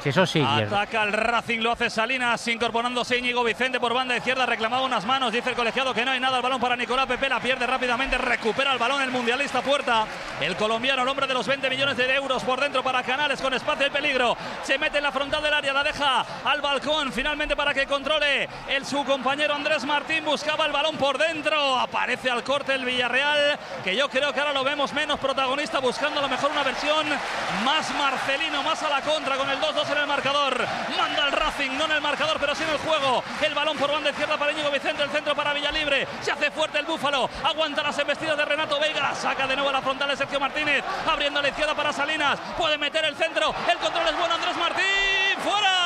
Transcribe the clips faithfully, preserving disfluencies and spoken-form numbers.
Sí, eso sí. Ataca el Racing, lo hace Salinas, incorporándose Íñigo Vicente por banda izquierda, reclamaba unas manos, dice el colegiado que no hay nada, el balón para Nicolás Pepe, la pierde rápidamente, recupera el balón el mundialista Puerta, el colombiano, el hombre de los veinte millones de euros por dentro para Canales, con espacio y peligro, se mete en la frontal del área, la deja al balcón, finalmente para que controle el su compañero Andrés Martín, buscaba el balón por dentro, aparece al corte el Villarreal, que yo creo que ahora lo vemos menos protagonista, buscando a lo mejor una versión más Marcelino, más a la contra, con el dos dos en el marcador, manda el Racing, no en el marcador pero sí en el juego, el balón por banda izquierda para Íñigo Vicente, el centro para Villalibre, se hace fuerte el Búfalo, aguanta las embestidas de Renato Veiga, saca de nuevo a la frontal de Sergio Martínez, abriendo a la izquierda para Salinas, puede meter el centro, el control es bueno, Andrés Martín,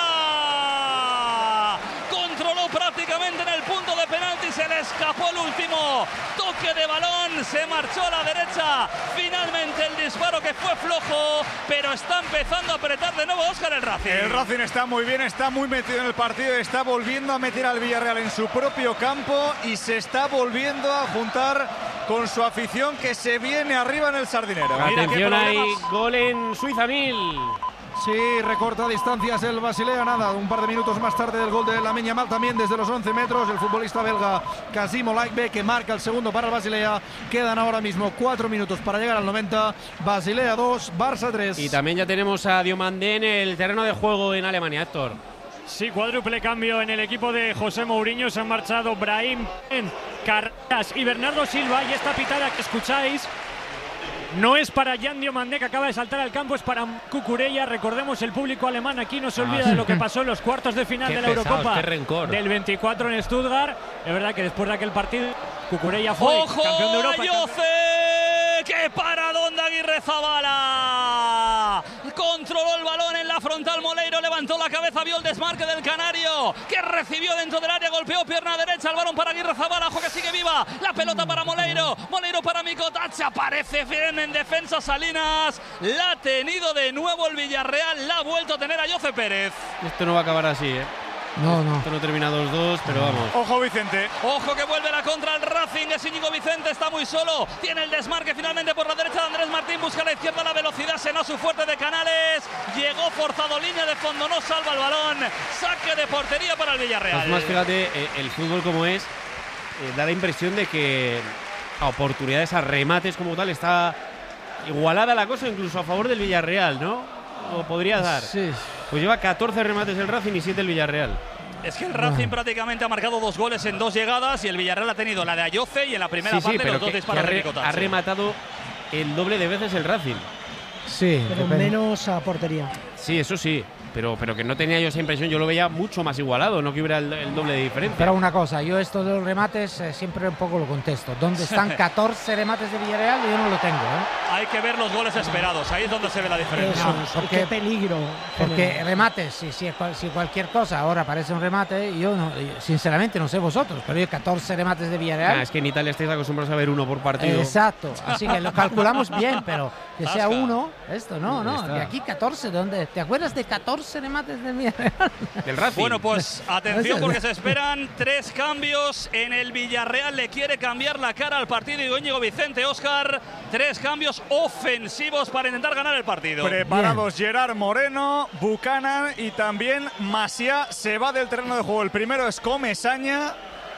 fuera, controló prácticamente en el punto de penalti, se le escapó el último toque de balón, se marchó a la derecha, finalmente el disparo que fue flojo, pero está empezando a apretar de nuevo Óscar el Racing. El Racing está muy bien, está muy metido en el partido, está volviendo a meter al Villarreal en su propio campo y se está volviendo a juntar con su afición que se viene arriba en el Sardinero. Atención, hay gol en Suiza mil. Sí, recorta distancias el Basilea, nada, un par de minutos más tarde del gol de Lamine Yamal, también desde los once metros, el futbolista belga Kassim Olaikbe, que marca el segundo para el Basilea. Quedan ahora mismo cuatro minutos para llegar al noventa, Basilea dos, Barça tres. Y también ya tenemos a Diomandé en el terreno de juego en Alemania, Héctor. Sí, cuádruple cambio en el equipo de José Mourinho, se han marchado Brahim, Carreras y Bernardo Silva, y esta pitada que escucháis no es para Jan Diomandé, que acaba de saltar al campo, es para Cucurella. Recordemos, el público alemán aquí no se olvida ah, de lo que pasó en los cuartos de final de la pesados, Eurocopa del veinticuatro en Stuttgart. Es verdad que después de aquel partido Cucurella fue ¡Ojo, campeón de Europa. Ayoce! ¡Qué paradón de Aguirrezabala! Controló el balón en la frontal Moleiro, levantó la cabeza, vio el desmarque del canario, que recibió dentro del área, golpeó pierna derecha, el balón para Aguirrezabala, ojo que sigue viva, la pelota para Moleiro, Moleiro para Mikotatz, aparece bien en defensa Salinas, la ha tenido de nuevo el Villarreal, la ha vuelto a tener Ayoce Pérez. Esto no va a acabar así, ¿eh? No, no. Esto no termina dos dos, pero vamos. Ojo Vicente. Ojo que vuelve la contra el Racing, es Íñigo Vicente, está muy solo. Tiene el desmarque finalmente por la derecha de Andrés Martín, busca a la izquierda la velocidad, será su fuerte de Canales. Llegó forzado, línea de fondo, no salva el balón. Saque de portería para el Villarreal. Además, fíjate, eh, el fútbol como es, eh, da la impresión de que a oportunidades, a remates como tal, está igualada la cosa, incluso a favor del Villarreal, ¿no? O podría dar. Sí. Pues lleva catorce remates el Racing y siete el Villarreal. Es que el Racing no. prácticamente ha marcado dos goles en dos llegadas y el Villarreal ha tenido la de Ayoce y en la primera sí, sí, parte pero los dos que, disparos que ha, de re, Mikotatz. ha rematado el doble de veces el Racing. Sí, pero depende. Menos a portería. Sí, eso sí. Pero, pero que no tenía yo esa impresión, yo lo veía mucho más igualado, no que hubiera el, el doble de diferencia. Pero una cosa, yo esto de los remates eh, siempre un poco lo contesto. ¿Dónde están catorce remates de Villarreal? Yo no lo tengo, ¿eh? Hay que ver los goles esperados, ahí es donde se ve la diferencia. Eso, No, porque, qué peligro. Porque general. remates, si, si, si cualquier cosa ahora parece un remate, yo no, sinceramente no sé vosotros, pero yo catorce remates de Villarreal. Nah, es que en Italia estáis acostumbrados a ver uno por partido. Exacto, así que lo calculamos bien, pero que sea uno, esto no, no, que aquí catorce, ¿dónde? ¿Te acuerdas de catorce remates de Villarreal? Del Racing. Bueno, pues atención porque se esperan tres cambios en el Villarreal. Le quiere cambiar la cara al partido y Íñigo Vicente, Óscar. Tres cambios ofensivos para intentar ganar el partido. Preparados Bien. Gerard Moreno, Buchanan y también Macià se va del terreno de juego. El primero es Comesaña.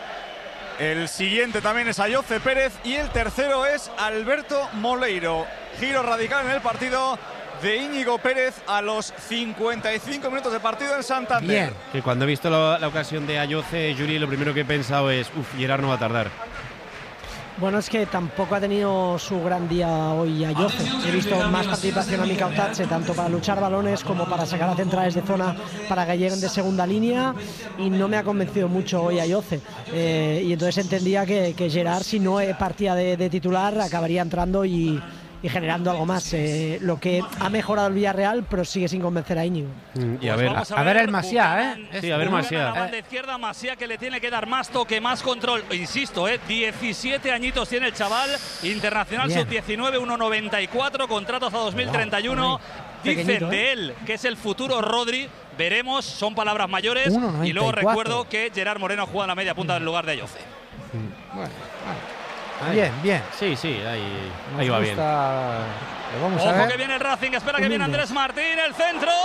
El siguiente también es Ayoce Pérez y el tercero es Alberto Moleiro. Giro radical en el partido de Íñigo Pérez a los cincuenta y cinco minutos de partido en Santander. Bien. Que cuando he visto la, la ocasión de Ayoce, Yuri, lo primero que he pensado es, uff, Gerard no va a tardar. Bueno, es que tampoco ha tenido su gran día hoy Ayoce. He visto más participación a Mikotatz, tanto para luchar balones como para sacar a centrales de zona para que lleguen de segunda línea, y no me ha convencido mucho hoy Ayoce. Eh, y entonces entendía que, que Gerard, si no partía de, de titular, acabaría entrando y y generando algo más, eh, lo que ha mejorado el Villarreal, pero sigue sin convencer a Íñigo. Mm, y a, pues ver, a, a ver el Macià, ¿eh? Sí, a ver Macià. La banda izquierda, Macià, que le tiene que dar más toque, más control. Insisto, eh, diecisiete añitos tiene el chaval, internacional sub diecinueve, uno noventa y cuatro, contrato hasta dos mil treinta y uno. Dicen de él que es el futuro Rodri. Veremos, son palabras mayores. uno noventa y cuatro. Y luego recuerdo que Gerard Moreno juega en la media punta en lugar de Ayoce. Bueno, bueno. Bien, bien. Sí, sí, ahí, ahí va bien. Lo vamos Ojo a ver. que viene el Racing, espera que viene Andrés Martín, el centro,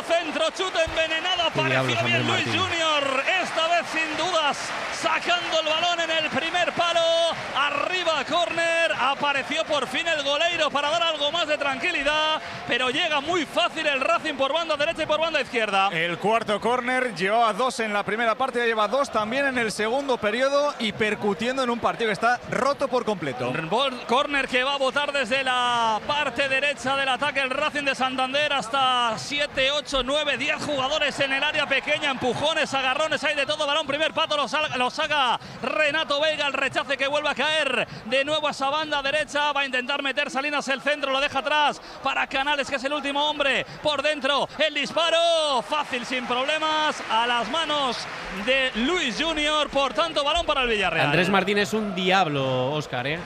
Menudo centro, chute envenenado. Apareció bien Luis Junior. Esta vez sin dudas sacando el balón en el primer palo. Arriba córner. Apareció por fin el goleiro para dar algo más de tranquilidad. Pero llega muy fácil el Racing por banda derecha y por banda izquierda. El cuarto córner, llevaba dos en la primera parte, ya lleva dos también en el segundo periodo y percutiendo en un partido que está roto por completo. Córner que va a botar desde la parte derecha del ataque el Racing de Santander. Hasta siete, ocho, nueve, diez jugadores en el área pequeña. Empujones, agarrones, hay de todo. Balón, primer pato, lo, sal, lo saca Renato Veiga. El rechace que vuelve a caer de nuevo a esa banda derecha. Va a intentar meter Salinas el centro, lo deja atrás para Canales, que es el último hombre. Por dentro, el disparo. Fácil, sin problemas. A las manos de Luis Junior. Por tanto, balón para el Villarreal. Andrés Martín es un diablo, Óscar, ¿eh?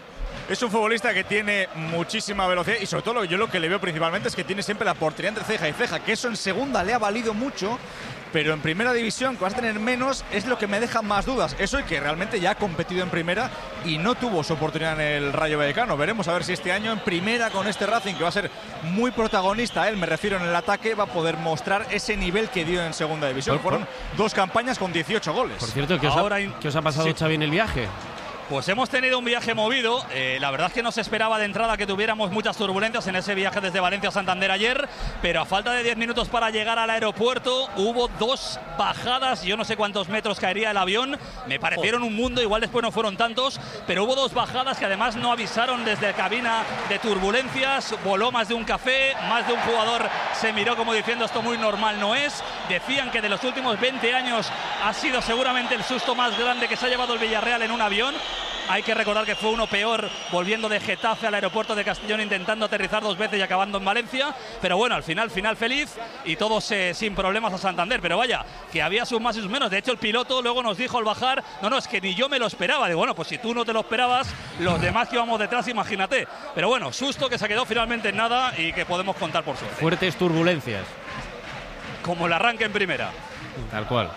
Es un futbolista que tiene muchísima velocidad y sobre todo yo lo que le veo principalmente es que tiene siempre la portería entre ceja y ceja, que eso en segunda le ha valido mucho, pero en primera división, que vas a tener menos, es lo que me deja más dudas. Eso y que realmente ya ha competido en primera y no tuvo su oportunidad en el Rayo Vallecano. Veremos a ver si este año en primera con este Racing, que va a ser muy protagonista, él me refiero en el ataque, va a poder mostrar ese nivel que dio en segunda división. Fueron dos campañas con dieciocho goles. Por cierto, ¿qué os, Ahora, ha, ¿qué os ha pasado, sí, Xavi, en el viaje? Pues hemos tenido un viaje movido. Eh, la verdad es que no se esperaba de entrada que tuviéramos muchas turbulencias en ese viaje desde Valencia a Santander ayer, pero a falta de diez minutos para llegar al aeropuerto hubo dos bajadas. Yo no sé cuántos metros caería el avión, me parecieron un mundo, igual después no fueron tantos, pero hubo dos bajadas que además no avisaron desde cabina de turbulencias. Voló más de un café, más de un jugador se miró como diciendo esto muy normal no es. Decían que de los últimos veinte años ha sido seguramente el susto más grande que se ha llevado el Villarreal en un avión. Hay que recordar que fue uno peor volviendo de Getafe al aeropuerto de Castellón, intentando aterrizar dos veces y acabando en Valencia. Pero bueno, al final, final feliz y todos eh, sin problemas a Santander. Pero vaya, que había sus más y sus menos. De hecho, el piloto luego nos dijo al bajar, no, no, es que ni yo me lo esperaba. Digo, bueno, pues si tú no te lo esperabas, los demás que íbamos detrás, imagínate. Pero bueno, susto que se quedó finalmente en nada y que podemos contar por suerte. Fuertes turbulencias. Como el arranque en primera. Tal cual.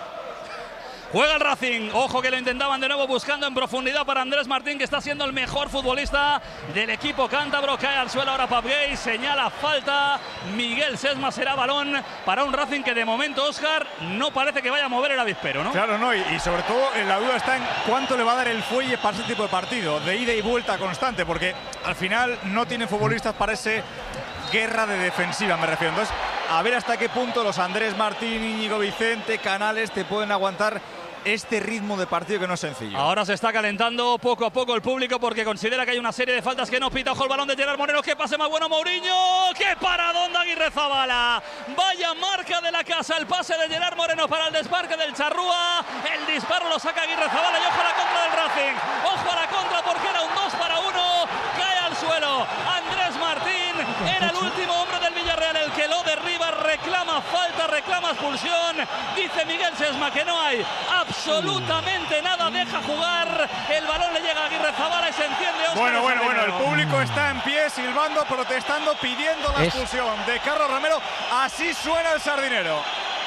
Juega el Racing, ojo que lo intentaban de nuevo buscando en profundidad para Andrés Martín, que está siendo el mejor futbolista del equipo cántabro. Cae al suelo ahora Pap Gay, señala falta Miguel Sesma, será balón para un Racing que de momento, Óscar, no parece que vaya a mover el avispero, ¿no? Claro, no, y, y sobre todo la duda está en cuánto le va a dar el fuelle para ese tipo de partido, de ida y vuelta constante, porque al final no tiene futbolistas para ese guerra de defensiva, me refiero. Entonces, a ver hasta qué punto los Andrés Martín, Íñigo Vicente, Canales te pueden aguantar este ritmo de partido que no es sencillo. Ahora se está calentando poco a poco el público porque considera que hay una serie de faltas que no pita. Ojo el balón de Gerard Moreno, que pase más bueno Mourinho, que paradón de Aguirrezabala. Vaya marca de la casa, el pase de Gerard Moreno para el desmarque del Charrúa, el disparo lo saca Aguirrezabala y ojo a la contra del Racing, ojo a la contra porque era un dos para uno, cae al suelo Andrés Martín, era el último hombre del Villarreal el que lo derriba, reclama falta, reclama expulsión, dice Miguel Sesma que no hay absolutamente nada, deja jugar, el balón le llega a Aguirrezabala y se enciende Óscar. Bueno, bueno, bueno, el público está en pie, silbando, protestando, pidiendo la expulsión de Carlos Romero. Así suena el Sardinero.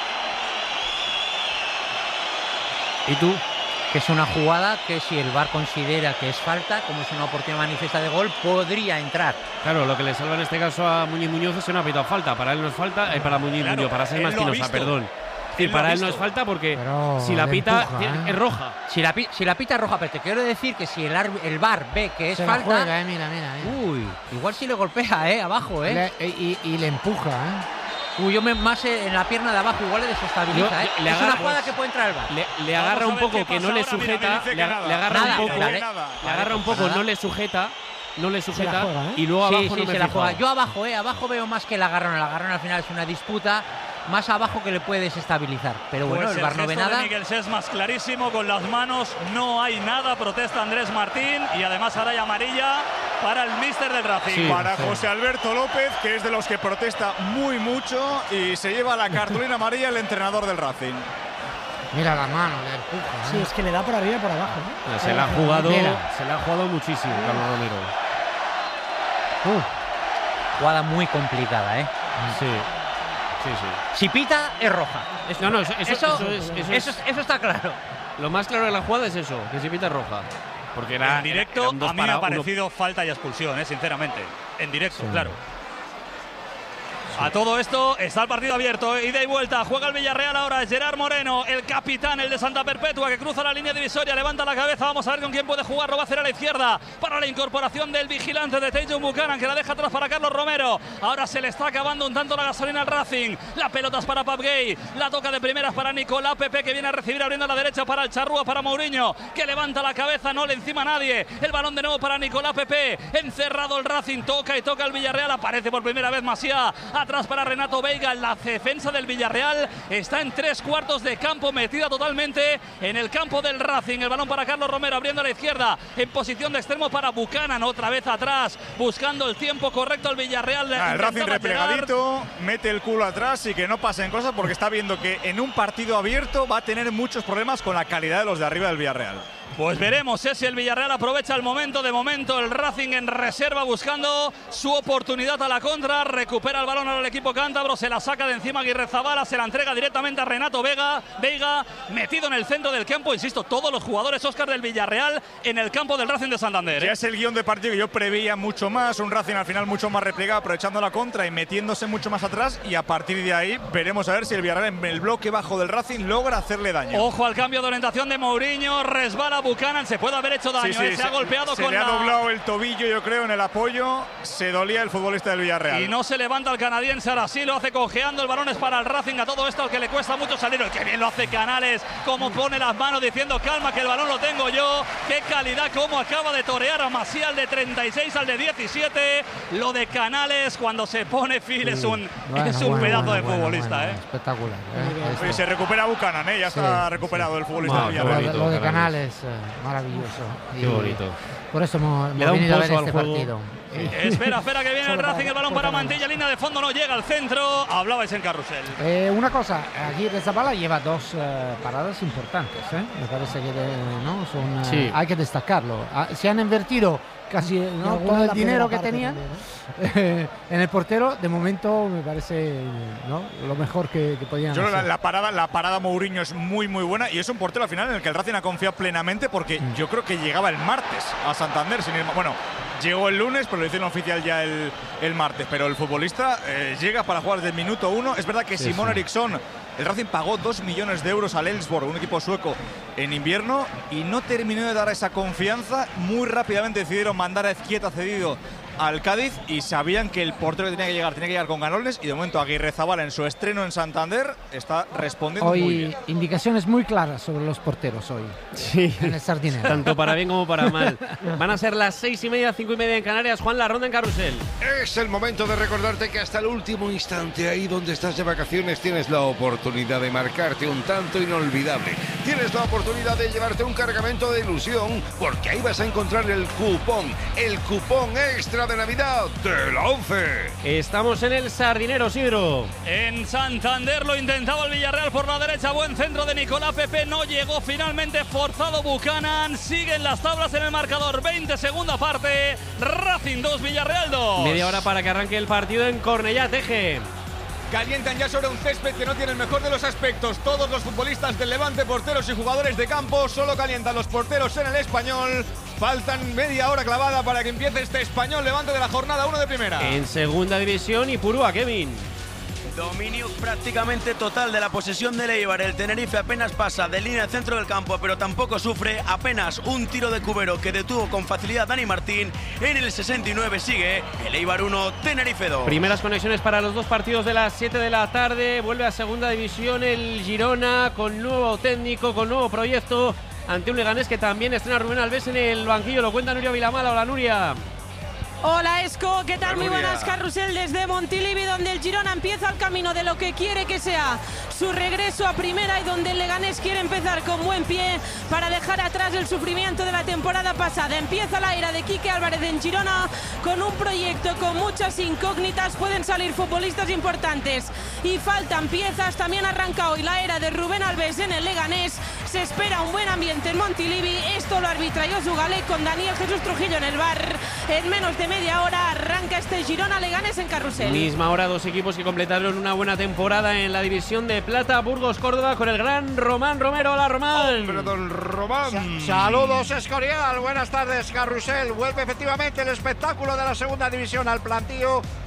¿Y tú? Que es una jugada que si el V A R considera que es falta, como es una oportunidad manifiesta de gol, podría entrar. Claro, lo que le salva en este caso a Muñiz Muñoz es que no ha pitado falta. Para él no es falta, eh, para Muñiz claro, Muñoz, para Sesma Espinosa, perdón. Sí, para él no es falta porque pero si la pita empuja, ¿eh? es roja. Si la, si la pita es roja, pero te quiero decir que si el, el V A R ve que es Se falta… juega, eh, mira, mira, mira. Uy, igual si le golpea, ¿eh? Abajo, ¿eh? Le, y, y le empuja, ¿eh? Uy, yo me, más en la pierna de abajo igual le desestabiliza, Yo, ¿eh? le es agarra, una jugada que puede entrar al V A R. Le, le agarra un poco que no le sujeta, le, le agarra nada, un poco, claro, le agarra un poco, nada. no le sujeta, no le sujeta juega, ¿eh? y luego Sí, abajo sí, no me se la fijo. juega. Yo abajo, ¿eh? Abajo veo más que el agarrón. El agarrón al final es una disputa. Más abajo que le puede desestabilizar. Pero bueno, Pues el V A R no ve gesto nada. de Miguel Sesmas clarísimo, con las manos no hay nada, protesta Andrés Martín y además ahora hay amarilla para el míster del Racing. Sí, para sí. José Alberto López, que es de los que protesta muy mucho y se lleva la cartulina amarilla el entrenador del Racing. Mira la mano, le empuja, ¿eh? Sí, es que le da por arriba y por abajo, ¿no? Se la ha jugado, Mira. se la ha jugado muchísimo Carlos Romero. Uh, jugada muy complicada, ¿eh? Sí, sí, sí. Si pita, es roja. Eso, No, no, eso, eso, eso, eso es, eso eso, es- es- eso está claro. lo más claro de la jugada es eso, que si pita roja. Porque era En directo era un dos a mí me para ha uno. parecido falta y expulsión, ¿eh? Sinceramente. En directo, Sí. claro. A todo esto está el partido abierto, ida y vuelta, juega el Villarreal ahora, Gerard Moreno, el capitán, el de Santa Perpetua, que cruza la línea divisoria, levanta la cabeza, vamos a ver con quién puede jugar, lo va a hacer a la izquierda, para la incorporación del vigilante de Tajon Buchanan, que la deja atrás para Carlos Romero, ahora se le está acabando un tanto la gasolina al Racing, la pelota es para Pap Gay, la toca de primeras para Nicolás Pepe, que viene a recibir abriendo a la derecha para el Charrúa, para Mourinho, que levanta la cabeza, no le encima a nadie, el balón de nuevo para Nicolás Pepe, encerrado el Racing, toca y toca el Villarreal, aparece por primera vez Maciá, atrás para Renato Veiga, la defensa del Villarreal está en tres cuartos de campo, metida totalmente en el campo del Racing, el balón para Carlos Romero, abriendo a la izquierda, en posición de extremo para Buchanan, otra vez atrás, buscando el tiempo correcto el Villarreal. Ah, el Racing replegadito, mete el culo atrás y que no pasen cosas, porque está viendo que en un partido abierto va a tener muchos problemas con la calidad de los de arriba del Villarreal. Pues veremos eh, si el Villarreal aprovecha el momento. De momento el Racing en reserva buscando su oportunidad a la contra. Recupera el balón ahora el equipo cántabro. Se la saca de encima Aguirrezabala. Se la entrega directamente a Renato Vega. Veiga metido en el centro del campo. Insisto, todos los jugadores, Óscar, del Villarreal en el campo del Racing de Santander. Ya ¿eh? es el guión de partido que yo preveía mucho más. Un Racing al final mucho más replegado, aprovechando la contra y metiéndose mucho más atrás. Y a partir de ahí veremos a ver si el Villarreal en el bloque bajo del Racing logra hacerle daño. Ojo al cambio de orientación de Mourinho. Resbala Buchanan, se puede haber hecho daño, sí, sí, eh, se, se ha golpeado se con le la... ha doblado el tobillo, yo creo, en el apoyo, se dolía el futbolista del Villarreal. Y no se levanta el canadiense, ahora sí lo hace cojeando, el balón es para el Racing, a todo esto al que le cuesta mucho salir, el que bien lo hace Canales, como pone las manos diciendo calma que el balón lo tengo yo, qué calidad, cómo acaba de torear a Maciá, al de treinta y seis al de diecisiete, lo de Canales cuando se pone fil es un, bueno, es un bueno, pedazo bueno, de bueno, futbolista. Bueno, eh. Espectacular. Eh, y se recupera Buchanan, eh, ya sí, está recuperado sí. el futbolista wow, del Villarreal. Lo, lo de Canales, eh, maravilloso. Qué bonito. Por eso hemos, Le hemos venido a ver este juego. partido. Sí. Espera, espera que viene el Racing, el balón para Mantilla, línea de fondo, no llega al centro. Hablabais en carrusel. Eh, una cosa, aquí Aguirrezabala lleva dos uh, paradas importantes, ¿eh? Me parece que de, ¿no? Son, uh, sí. hay que destacarlo. Ah, se han invertido casi ¿no? todo el dinero que tenían también, ¿no? en el portero. De momento me parece ¿no? lo mejor que, que podían Yo hacer. La, la parada la parada Mourinho es muy muy buena y es un portero al final en el que el Racing ha confiado plenamente, porque mm. yo creo que llegaba el martes a Santander sin ir, bueno, llegó el lunes, pero lo hicieron oficial ya el, el martes, pero el futbolista eh, llega para jugar desde el minuto uno. Es verdad que sí, Simón sí. Eriksson, el Racing pagó dos millones de euros al Elfsborg, un equipo sueco, en invierno, y no terminó de dar esa confianza. Muy rápidamente decidieron mandar a Ezquieta cedido al Cádiz y sabían que el portero que tenía que llegar tenía que llegar con ganoles, y de momento Aguirrezabala en su estreno en Santander está respondiendo hoy muy bien. Indicaciones muy claras sobre los porteros hoy sí. en el Sardinero. Tanto para bien como para mal. Van a ser las seis y media, cinco y media en Canarias. Juan, la ronda en carrusel. Es el momento de recordarte que hasta el último instante, ahí donde estás de vacaciones, tienes la oportunidad de marcarte un tanto inolvidable. Tienes la oportunidad de llevarte un cargamento de ilusión, porque ahí vas a encontrar el cupón, el cupón extra de Navidad de la ONCE. Estamos en el Sardinero, Sidro. En Santander lo intentaba el Villarreal por la derecha, buen centro de Nicolás Pepe, no llegó, finalmente forzado Buchanan, siguen las tablas en el marcador, veinte segunda parte, Racing dos, Villarreal dos. Media hora para que arranque el partido en Cornellá, Teje. Calientan ya sobre un césped que no tiene el mejor de los aspectos. Todos los futbolistas del Levante, porteros y jugadores de campo, solo calientan los porteros en el Español. Faltan media hora clavada para que empiece este Español Levante de la jornada uno de primera. En segunda división, Ipurúa, Kevin. Dominio prácticamente total de la posesión del Eibar. El Tenerife apenas pasa de línea al centro del campo, pero tampoco sufre. Apenas un tiro de Cubero que detuvo con facilidad Dani Martín. En el sesenta y nueve sigue el Eibar uno, Tenerife dos. Primeras conexiones para los dos partidos de las siete de la tarde. Vuelve a segunda división el Girona con nuevo técnico, con nuevo proyecto, ante un Leganés que también estrena a Rubén Alves en el banquillo. Lo cuenta Nuria Vilamala. Hola, Nuria. Hola Esco, ¿qué tal? Muy buenas, carrusel desde Montilivi, donde el Girona empieza el camino de lo que quiere que sea su regreso a primera, y donde el Leganés quiere empezar con buen pie para dejar atrás el sufrimiento de la temporada pasada. Empieza la era de Quique Álvarez en Girona con un proyecto con muchas incógnitas. Pueden salir futbolistas importantes y faltan piezas. También arranca hoy la era de Rubén Alves en el Leganés. Se espera un buen ambiente en Montilivi. Esto lo arbitra Josu Galé con Daniel Jesús Trujillo en el bar. En menos de media hora arranca este Girona Leganés en carrusel. Misma hora, dos equipos que completaron una buena temporada en la división de plata. Burgos Córdoba con el gran Román Romero. Hola, Román. Hombre, don Román. Sa Saludos, Escorial. Buenas tardes, carrusel. Vuelve efectivamente el espectáculo de la segunda división al plantío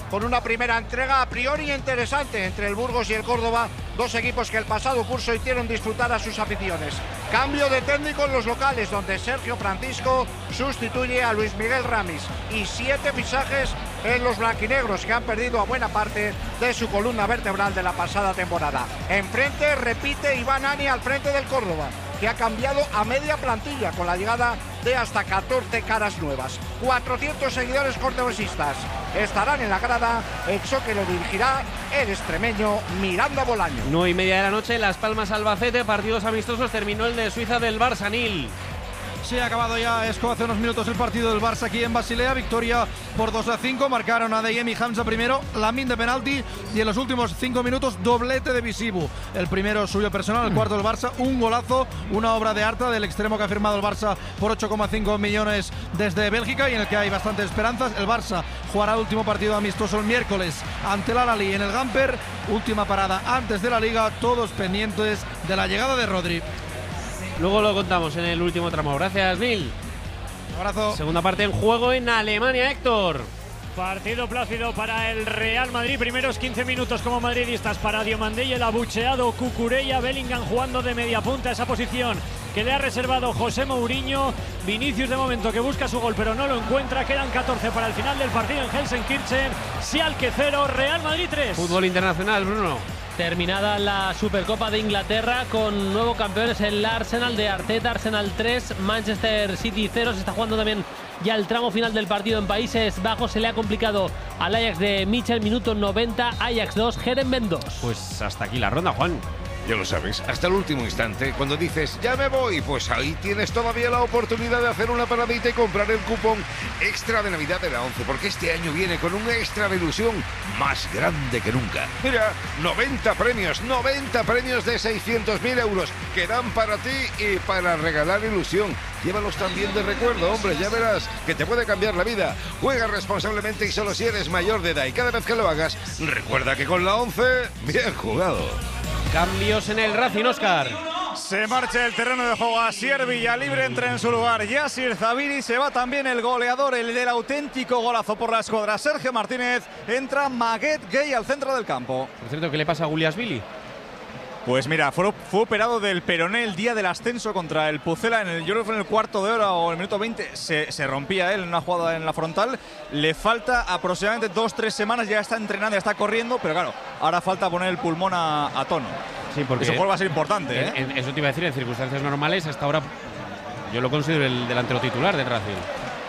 con una primera entrega a priori interesante entre el Burgos y el Córdoba, dos equipos que el pasado curso hicieron disfrutar a sus aficiones. Cambio de técnico en los locales, donde Sergio Francisco sustituye a Luis Miguel Ramis, y siete fichajes en los blanquinegros, que han perdido a buena parte de su columna vertebral de la pasada temporada. Enfrente repite Iván Ani al frente del Córdoba, que ha cambiado a media plantilla con la llegada de hasta catorce caras nuevas. cuatrocientos seguidores cordobesistas estarán en la grada. El choque lo dirigirá el extremeño Miranda Bolaño. nueve y media de la noche, Las Palmas Albacete, partidos amistosos. Terminó el de Suiza del Barça, Nil. Sí, ha acabado ya, Esco, hace unos minutos el partido del Barça aquí en Basilea. Victoria por dos a cinco. Marcaron a Deyemi Hamza primero, Lamin de penalti, y en los últimos cinco minutos doblete de Visibu. El primero suyo personal, el cuarto del Barça. Un golazo, una obra de arte del extremo que ha firmado el Barça por ocho coma cinco millones desde Bélgica, y en el que hay bastantes esperanzas. El Barça jugará el último partido amistoso el miércoles ante el Al-Ahly en el Gamper. Última parada antes de la Liga, todos pendientes de la llegada de Rodri. Luego lo contamos en el último tramo. Gracias, Nil. Un abrazo. Segunda parte en juego en Alemania, Héctor. Partido plácido para el Real Madrid. Primeros quince minutos como madridistas para Diomandé y el abucheado Cucurella. Bellingham jugando de media punta, esa posición que le ha reservado José Mourinho. Vinicius de momento que busca su gol pero no lo encuentra. Quedan catorce para el final del partido en Gelsenkirchen. Schalke cero, Real Madrid tres. Fútbol internacional, Bruno. Terminada la Supercopa de Inglaterra con nuevo campeones el Arsenal de Arteta. Arsenal tres, Manchester City cero. Se está jugando también ya el tramo final del partido en Países Bajos. Se le ha complicado al Ajax de Mitchell, minuto noventa. Ajax dos, Herenveen dos. Pues hasta aquí la ronda, Juan. Ya lo sabes, hasta el último instante, cuando dices ya me voy, pues ahí tienes todavía la oportunidad de hacer una paradita y comprar el cupón extra de Navidad de la once, porque este año viene con un extra de ilusión más grande que nunca. Mira, noventa premios, noventa premios de seiscientos mil euros que dan para ti y para regalar ilusión. Llévalos también de recuerdo, hombre, ya verás que te puede cambiar la vida. Juega responsablemente y solo si eres mayor de edad, y cada vez que lo hagas, recuerda que con la once, bien jugado. Cambios en el Racing, Óscar. Se marcha el terreno de juego. Asier Villalibre entra en su lugar. Yasir Zabiri. Se va también el goleador, el del auténtico golazo por la escuadra, Sergio Martínez. Entra Maguette Gay al centro del campo. Por cierto, ¿qué le pasa a Guliasvili? Pues mira, fue, fue operado del peroné el día del ascenso contra el Pucela. En el, yo creo que fue en el cuarto de hora o en el minuto veinte. Se, se rompía él en una jugada en la frontal. Le falta aproximadamente dos tres semanas. Ya está entrenando, ya está corriendo. Pero claro, ahora falta poner el pulmón a, a tono. Sí, porque ese juego va a ser importante. ¿eh? En, en, eso te iba a decir, en circunstancias normales, hasta ahora yo lo considero el delantero titular del Racing.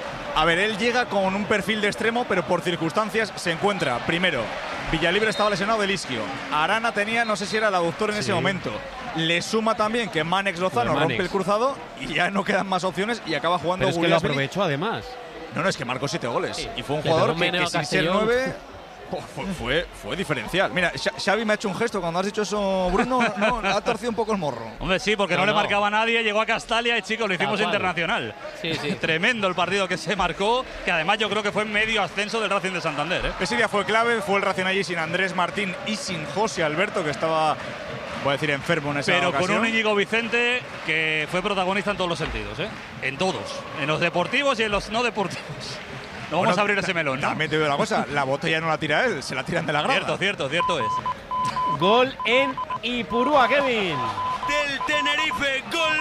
A ver, él llega con un perfil de extremo, pero por circunstancias se encuentra. Primero, Villalibre estaba lesionado del isquio. Arana tenía, no sé si era el aductor en sí. ese momento. Le suma también que Manex Lozano Manex. rompe el cruzado y ya no quedan más opciones y acaba jugando. Pero es que lo aprovechó además. No, no, es que marcó siete goles. Sí. Y fue un jugador que, que sin ser nueve... Oh, fue, fue, fue diferencial. Mira, Xavi me ha hecho un gesto cuando has dicho eso, Bruno. No, ha torcido un poco el morro. Hombre, sí, porque no, no le marcaba a nadie. Llegó a Castalia y, chicos, lo hicimos internacional. Sí, sí. Tremendo el partido que se marcó, que además yo creo que fue en medio ascenso del Racing de Santander. ¿eh? Ese día fue clave. Fue el Racing allí sin Andrés Martín y sin José Alberto, que estaba, voy a decir, enfermo en esa Pero ocasión. con un Íñigo Vicente que fue protagonista en todos los sentidos. ¿eh? En todos. En los deportivos y en los no deportivos. No vamos bueno, a abrir ese melón, ¿no? También te digo una cosa, la botella no la tira él, se la tiran de la grada. Cierto, cierto, cierto es. Gol en Ipurúa, Kevin. Del Tenerife, gol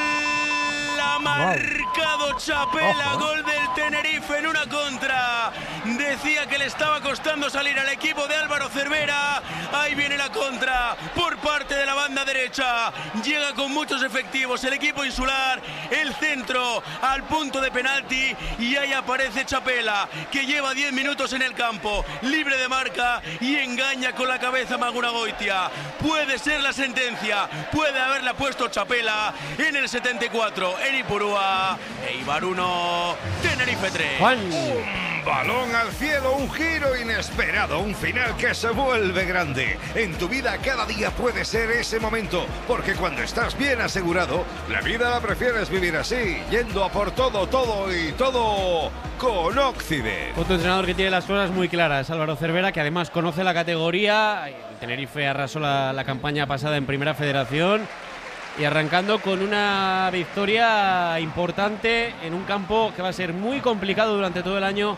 ha marcado Chapela, Ojo. Gol del Tenerife en una contra. Decía que le estaba costando salir al equipo de Álvaro Cervera. Ahí viene la contra por parte de la banda derecha. Llega con muchos efectivos el equipo insular. El centro al punto de penalti y ahí aparece Chapela, que lleva diez minutos en el campo, libre de marca y engaña con la cabeza a Maguna Goitia. Puede ser la sentencia, puede haberla puesto Chapela en el setenta y cuatro en Ipurúa. Eibar uno, Tenerife tres. Juan. Un balón al cielo, un giro inesperado, un final que se vuelve grande. En tu vida cada día puede ser ese momento, porque cuando estás bien asegurado, la vida la prefieres vivir así, yendo a por todo, todo y todo con Occident. Otro entrenador que tiene las cosas muy claras, Álvaro Cervera, que además conoce la categoría. El Tenerife arrasó la, la campaña pasada en Primera Federación. Y arrancando con una victoria importante en un campo que va a ser muy complicado durante todo el año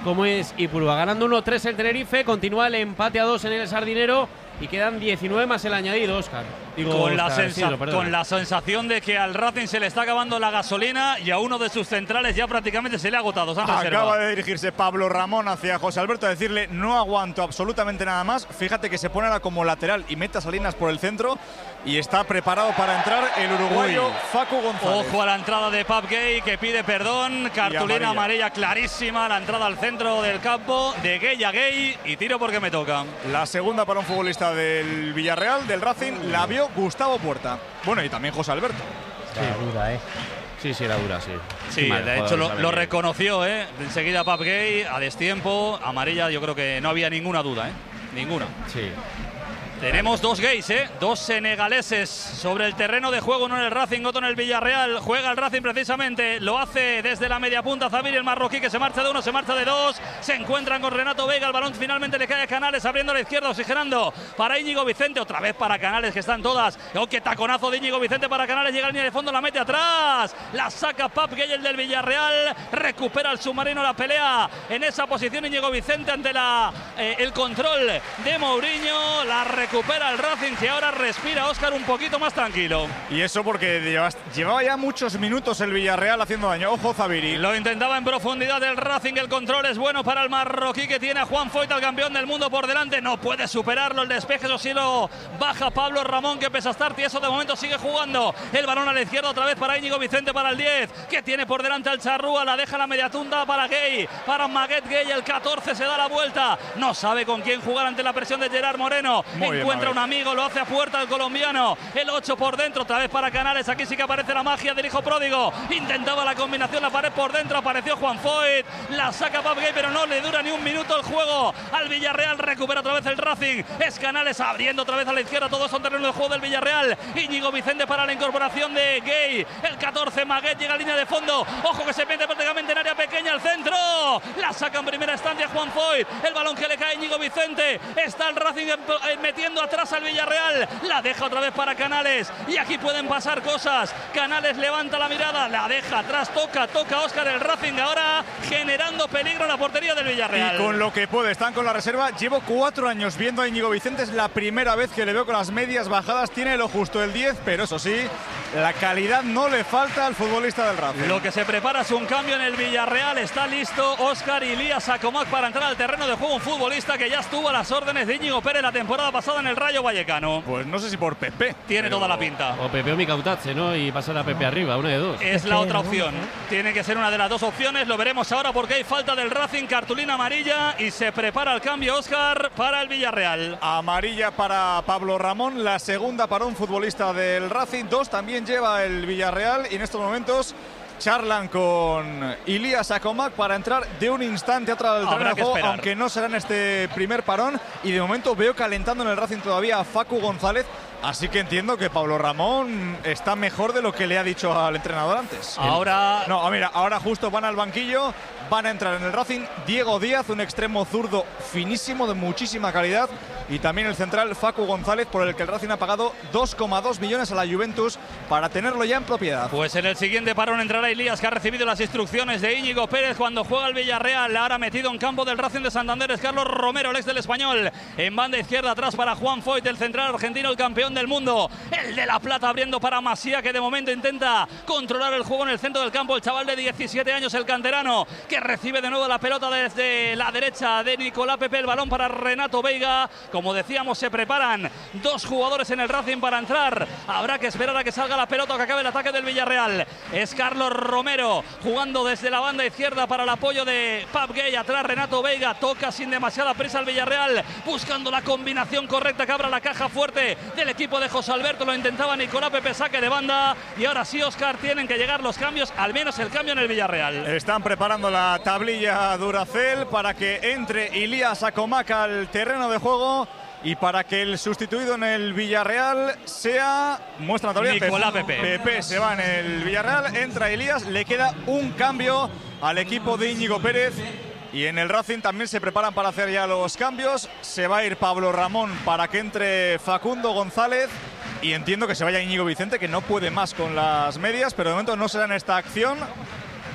como es Ipurúa. Ganando uno tres el Tenerife, continúa el empate a dos en el Sardinero y quedan diecinueve más el añadido, Óscar. Digo, con, la sensa Silo, con la sensación de que al Racing se le está acabando la gasolina y a uno de sus centrales ya prácticamente se le ha agotado. Acaba reserva. de dirigirse Pablo Ramón hacia José Alberto a decirle no aguanto absolutamente nada más. Fíjate que se pone ahora como lateral y mete a Salinas por el centro y está preparado para entrar el uruguayo Uy. Facu González. Ojo a la entrada de Pap Gay, que pide perdón. Cartulina amarilla. amarilla clarísima, la entrada al centro del campo de Gay a Gay y tiro porque me toca. La segunda para un futbolista del Villarreal, del Racing, la vio Gustavo Puerta. Bueno, y también José Alberto. Sí, era dura, ¿eh? Sí, sí, era dura, sí. Sí, Mal, de hecho lo, lo reconoció, ¿eh? Enseguida Pap Gay, a destiempo, amarilla, yo creo que no había ninguna duda, ¿eh? Ninguna. Sí. Tenemos dos gays, ¿eh? Dos senegaleses sobre el terreno de juego, uno en el Racing, otro en el Villarreal. Juega el Racing precisamente, lo hace desde la media punta Zabir, el marroquí, que se marcha de uno, se marcha de dos. Se encuentran con Renato Vega, el balón finalmente le cae a Canales, abriendo a la izquierda, oxigenando para Íñigo Vicente, otra vez para Canales, que están todas. ¡Oh, qué taconazo de Íñigo Vicente para Canales! Llega a la línea de fondo, la mete atrás, la saca Pap Gay, el del Villarreal, recupera el submarino la pelea en esa posición Íñigo Vicente ante la, eh, el control de Mourinho, la recupera el Racing, que ahora respira, Óscar, un poquito más tranquilo. Y eso porque llevas, llevaba ya muchos minutos el Villarreal haciendo daño. Ojo, Zabiri. Lo intentaba en profundidad el Racing, el control es bueno para el marroquí, que tiene a Juan Foyt, al campeón del mundo, por delante. No puede superarlo, el despeje, eso sí lo baja Pablo Ramón, que pese a estar tieso de momento sigue jugando. El balón a la izquierda otra vez para Íñigo Vicente, para el diez, que tiene por delante al Charrúa, la deja la media tunda para Gay, para Maguet Gay, el catorce se da la vuelta, no sabe con quién jugar ante la presión de Gerard Moreno. Muy Encuentra bien, un amigo, lo hace a puerta el colombiano, el ocho por dentro, otra vez para Canales, aquí sí que aparece la magia del hijo pródigo, intentaba la combinación, la pared por dentro, apareció Juan Foyt, la saca Pap Gay, pero no le dura ni un minuto el juego al Villarreal, recupera otra vez el Racing, es Canales abriendo otra vez a la izquierda, todos son terreno de juego del Villarreal, Íñigo Vicente para la incorporación de Gay, el catorce, Maguet llega a línea de fondo, ojo que se mete prácticamente en área pequeña al centro, la saca en primera instancia Juan Foyt, el balón que le cae a Íñigo Vicente, está el Racing metiendo atrás al Villarreal, la deja otra vez para Canales y aquí pueden pasar cosas. Canales levanta la mirada, la deja atrás, toca, toca Óscar, el Racing ahora generando peligro en la portería del Villarreal. Y con lo que puede, están con la reserva. Llevo cuatro años viendo a Íñigo Vicente, es la primera vez que le veo con las medias bajadas, tiene lo justo el diez, pero eso sí, la calidad no le falta al futbolista del Racing. Lo que se prepara es un cambio en el Villarreal, está listo Óscar Ilías Acomac para entrar al terreno de juego, un futbolista que ya estuvo a las órdenes de Íñigo Pérez la temporada pasada en el Rayo Vallecano. Pues no sé si por Pepe. Tiene pero... toda la pinta. O Pepe o Micautache, ¿no? Y pasar a Pepe arriba, una de dos. Es la otra opción. Tiene que ser una de las dos opciones. Lo veremos ahora porque hay falta del Racing, cartulina amarilla y se prepara el cambio, Óscar, para el Villarreal. Amarilla para Pablo Ramón, la segunda para un futbolista del Racing. Dos también lleva el Villarreal y en estos momentos charlan con Ilías Acomac para entrar de un instante a otro al terreno de juego, aunque no será en este primer parón. Y de momento veo calentando en el Racing todavía a Facu González. Así que entiendo que Pablo Ramón está mejor de lo que le ha dicho al entrenador antes. Ahora… No, mira, ahora justo van al banquillo, van a entrar en el Racing Diego Díaz, un extremo zurdo finísimo, de muchísima calidad, y también el central Facu González, por el que el Racing ha pagado dos coma dos millones a la Juventus para tenerlo ya en propiedad. Pues en el siguiente parón entrará Ilías, que ha recibido las instrucciones de Íñigo Pérez cuando juega el Villarreal. Ahora metido en campo del Racing de Santander es Carlos Romero, el ex del Español. En banda izquierda atrás para Juan Foyt, el central argentino, el campeón del mundo. El de La Plata abriendo para Masía, que de momento intenta controlar el juego en el centro del campo. El chaval de diecisiete años, el canterano, que recibe de nuevo la pelota desde la derecha de Nicolás Pepe. El balón para Renato Veiga. Como decíamos, se preparan dos jugadores en el Racing para entrar. Habrá que esperar a que salga la pelota o que acabe el ataque del Villarreal. Es Carlos Romero jugando desde la banda izquierda para el apoyo de Pap Gay. Atrás Renato Veiga, toca sin demasiada prisa al Villarreal, buscando la combinación correcta que abra la caja fuerte del equipo de José Alberto. Lo intentaba Nicolás Pepe, saque de banda. Y ahora sí, Óscar, tienen que llegar los cambios, al menos el cambio en el Villarreal. Están preparando la tablilla Duracell para que entre Ilías Acomac al terreno de juego y para que el sustituido en el Villarreal sea, muestra la tablilla, Nicolás Pepe. Pepe se va en el Villarreal, entra Ilías, le queda un cambio al equipo de Íñigo Pérez. Y en el Racing también se preparan para hacer ya los cambios. Se va a ir Pablo Ramón para que entre Facundo González. Y entiendo que se vaya Íñigo Vicente, que no puede más con las medias, pero de momento no será en esta acción.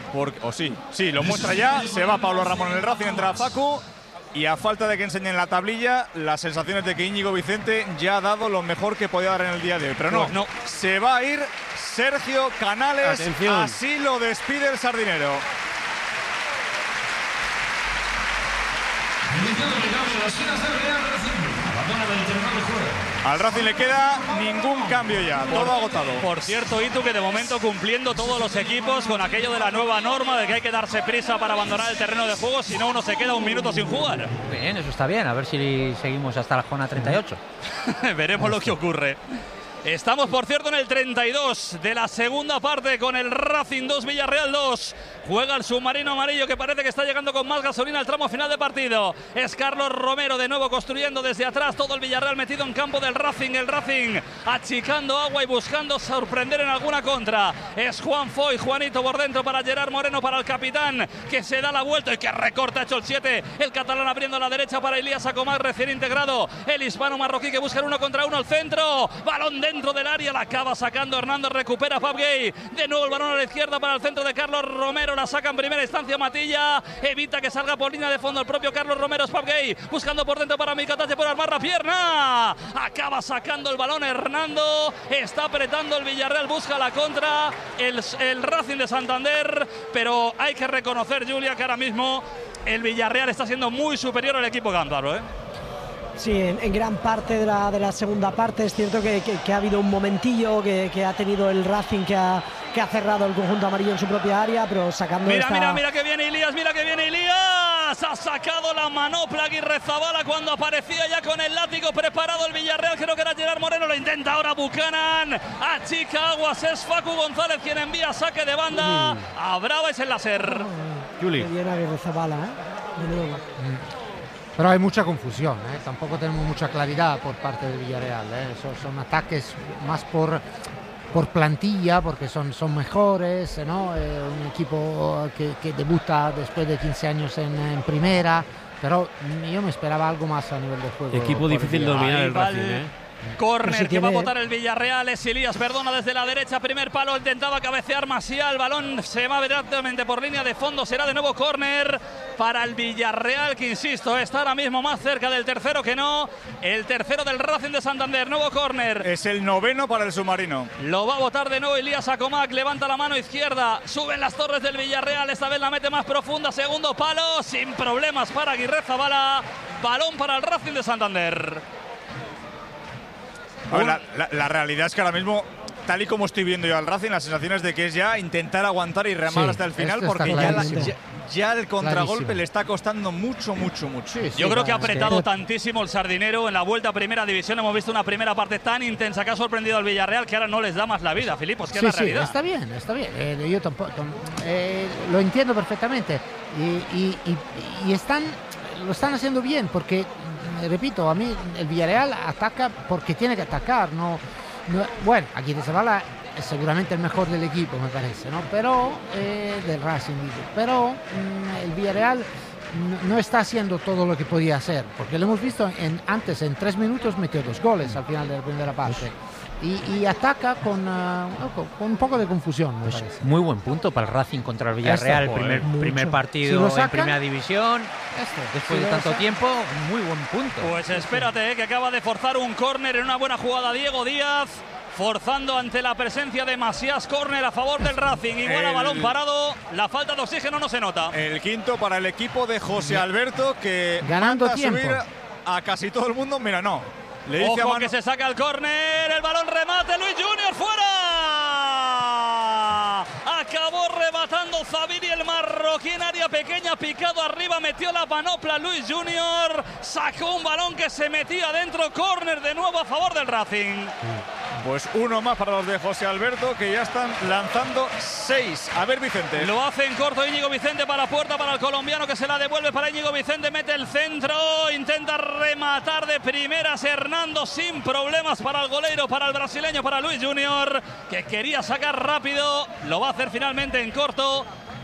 Porque, o sí, sí, lo muestra ya. Se va Pablo Ramón en el Racing, entra Facu. Y a falta de que enseñen la tablilla, las sensaciones de que Íñigo Vicente ya ha dado lo mejor que podía dar en el día de hoy. Pero no, Pues no. se va a ir Sergio Canales. Atención. Así lo despide el sardinero. Al Racing le queda ningún cambio ya, todo agotado. Por cierto, Itu, que de momento cumpliendo todos los equipos con aquello de la nueva norma de que hay que darse prisa para abandonar el terreno de juego, si no uno se queda un minuto sin jugar. Bien, eso está bien, a ver si seguimos hasta la jornada treinta y ocho. Veremos lo que ocurre. Estamos, por cierto, en el treinta y dos de la segunda parte con el Racing dos, Villarreal dos. Juega el submarino amarillo que parece que está llegando con más gasolina al tramo final de partido. Es Carlos Romero de nuevo construyendo desde atrás, todo el Villarreal metido en campo del Racing. El Racing achicando agua y buscando sorprender en alguna contra. Es Juan Foy, Juanito por dentro para Gerard Moreno, para el capitán que se da la vuelta y que recorta, ha hecho el siete. El catalán abriendo a la derecha para Elías Acomar, recién integrado. El hispano marroquí que busca el uno contra uno al centro. Balón dentro del área, la acaba sacando Hernández, recupera Fab Gay. De nuevo el balón a la izquierda para el centro de Carlos Romero. La saca en primera instancia Matilla, evita que salga por línea de fondo el propio Carlos Romero. Es Fab Gay buscando por dentro para Micatache por armar la pierna. Acaba sacando el balón Hernando, está apretando el Villarreal, busca la contra el, el Racing de Santander, pero hay que reconocer, Julia, que ahora mismo el Villarreal está siendo muy superior al equipo cántabro, ¿eh? Sí, en, en gran parte de la, de la segunda parte es cierto que, que, que ha habido un momentillo que, que ha tenido el Racing que ha, que ha cerrado el conjunto amarillo en su propia área, pero sacando Mira, esta... mira, mira que viene Elías, mira que viene Elías. Ha sacado la manopla Aguirre Zabala cuando aparecía ya con el látigo preparado el Villarreal. Creo que era Gerard Moreno, lo intenta ahora Buchanan. Achica aguas, es Facu González quien envía saque de banda. A Brava es el láser. Juli. Que viene Aguirre Zabala, ¿eh? De nuevo. Pero hay mucha confusión, ¿eh? Tampoco tenemos mucha claridad por parte del Villarreal, ¿eh? Son, son ataques más por, por plantilla, porque son, son mejores, ¿no? Eh, un equipo que, que debuta después de quince años en, en primera, pero yo me esperaba algo más a nivel de juego. Equipo difícil de dominar el Racing, ¿eh? Córner si que tiene... va a botar el Villarreal. Es Elías, perdona, desde la derecha. Primer palo, intentaba cabecear Masía. El balón se va directamente por línea de fondo. Será de nuevo córner para el Villarreal, que insisto, está ahora mismo más cerca del tercero que no. El tercero del Racing de Santander. Nuevo córner. Es el noveno para el submarino. Lo va a botar de nuevo Elías Acomac. Levanta la mano izquierda. Suben las torres del Villarreal. Esta vez la mete más profunda. Segundo palo. Sin problemas para Aguirre Zabala. Balón para el Racing de Santander. Bueno, la, la, la realidad es que ahora mismo, tal y como estoy viendo yo al Racing, la sensación es de que es ya intentar aguantar y remar Sí, hasta el final, esto está porque ya, la- clarísimo. ya, ya el contragolpe Clarísimo. le está costando mucho, mucho, mucho. Sí, sí, Yo creo que ha es que- apretado tantísimo el sardinero en la vuelta a primera división. Hemos visto una primera parte tan intensa que ha sorprendido al Villarreal que ahora no les da más la vida, Filippo. Es que Sí, es la sí, realidad. está bien, está bien. Eh, yo tampoco, tam- eh, lo entiendo perfectamente. Y, y- y- y están, lo están haciendo bien, porque, mm, repito, a mí el Villarreal ataca porque tiene que atacar. No, no- bueno, Aguirre Zabala es seguramente el mejor del equipo, me parece, ¿no? Pero, eh, del Racing, digo. Pero mm, el Villarreal no, no está haciendo todo lo que podía hacer, porque lo hemos visto en, antes, en tres minutos metió dos goles al final de la primera parte. Y, y ataca con, uh, con, con un poco de confusión, me parece. Muy buen punto para el Racing contra el Villarreal. Esto, primer, joder, primer mucho. partido Si lo en sacan, primera división. Esto, Después si de lo tanto sacan- tiempo, muy buen punto. Pues espérate, eh, que acaba de forzar un córner en una buena jugada Diego Díaz. Forzando ante la presencia de Masías, córner a favor del Racing. Igual a El- balón parado. La falta de oxígeno no se nota. El quinto para el equipo de José Alberto, que Ganando manda a tiempo. subir a casi todo el mundo. Mira, no. Le dice a Ojo mano- que se saca el córner, el balón remate, Luis Junior fuera. Acabó rematando Zaviri, el marroquí en área pequeña, picado arriba, metió la panopla Luis Junior, sacó un balón que se metía dentro, córner de nuevo a favor del Racing. Pues uno más para los de José Alberto, que ya están lanzando seis. A ver, Vicente. Lo hace en corto Íñigo Vicente para puerta para el colombiano, que se la devuelve para Íñigo Vicente, mete el centro, intenta rematar de primeras Hernando sin problemas para el goleiro, para el brasileño, para Luis Junior, que quería sacar rápido, lo va a hacer finalmente en corto.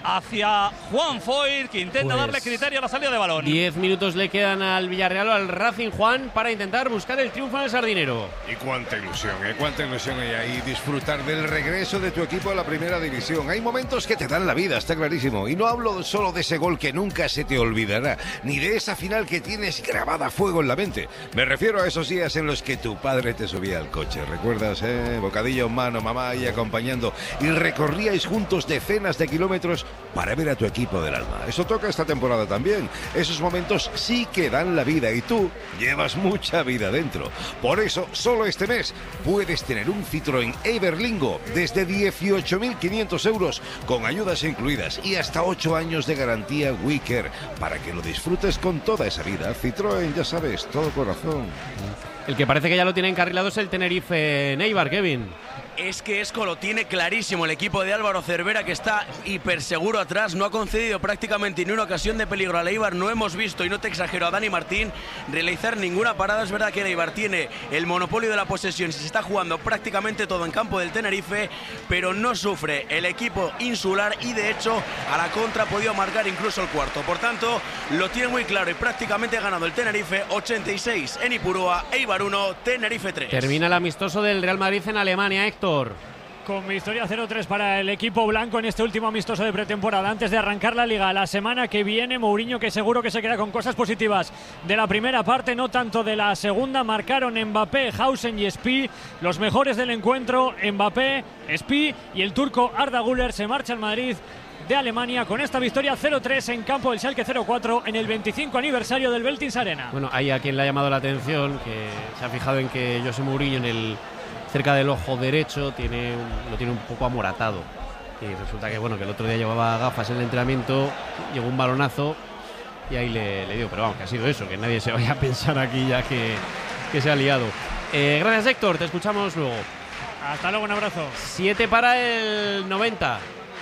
hacia Juan Foyt, que intenta Pues darle criterio a la salida de balón. Diez minutos le quedan al Villarreal o al Racing, Juan, para intentar buscar el triunfo en el Sardinero. Y cuánta ilusión, ¿eh? Cuánta ilusión hay ahí. Disfrutar del regreso de tu equipo a la primera división. Hay momentos que te dan la vida, está clarísimo. Y no hablo solo de ese gol que nunca se te olvidará, ni de esa final que tienes grabada a fuego en la mente. Me refiero a esos días en los que tu padre te subía al coche. ¿Recuerdas, eh? Bocadillo en mano, mamá ahí acompañando. Y recorríais juntos decenas de kilómetros para ver a tu equipo del alma. Eso toca esta temporada también. Esos momentos sí que dan la vida y tú llevas mucha vida dentro. Por eso, solo este mes puedes tener un Citroën Everlingo desde dieciocho mil quinientos euros con ayudas incluidas y hasta ocho años de garantía WeCare para que lo disfrutes con toda esa vida. Citroën, ya sabes, todo corazón. El que parece que ya lo tiene encarrilado es el Tenerife Neibar, Kevin. Es que Esco lo tiene clarísimo el equipo de Álvaro Cervera, que está hiper seguro atrás, no ha concedido prácticamente ni una ocasión de peligro al Eibar. No hemos visto, y no te exagero, a Dani Martín realizar ninguna parada. Es verdad que el Eibar tiene el monopolio de la posesión, se está jugando prácticamente todo en campo del Tenerife, pero no sufre el equipo insular y de hecho a la contra ha podido marcar incluso el cuarto. Por tanto, lo tiene muy claro y prácticamente ha ganado el Tenerife. Ochenta y seis en Ipurúa, Eibar uno, Tenerife tres. Termina el amistoso del Real Madrid en Alemania, Héctor. Con victoria cero tres para el equipo blanco en este último amistoso de pretemporada antes de arrancar la Liga. La semana que viene, Mourinho, que seguro que se queda con cosas positivas de la primera parte, no tanto de la segunda. Marcaron Mbappé, Hausen y Spi, los mejores del encuentro. Mbappé, Spi y el turco Arda Güler. Se marcha al Madrid de Alemania con esta victoria cero tres en campo del Schalke cero cuatro en el veinticinco aniversario del Veltins Arena. Bueno, hay a quien le ha llamado la atención, que se ha fijado en que José Mourinho en el cerca del ojo derecho tiene un, lo tiene un poco amoratado, y resulta que bueno que el otro día llevaba gafas en el entrenamiento, llegó un balonazo y ahí le, le dio, pero vamos, que ha sido eso, que nadie se vaya a pensar aquí ya que, que se ha liado. Eh, gracias, Héctor, te escuchamos luego. Hasta luego, un abrazo. siete para el noventa.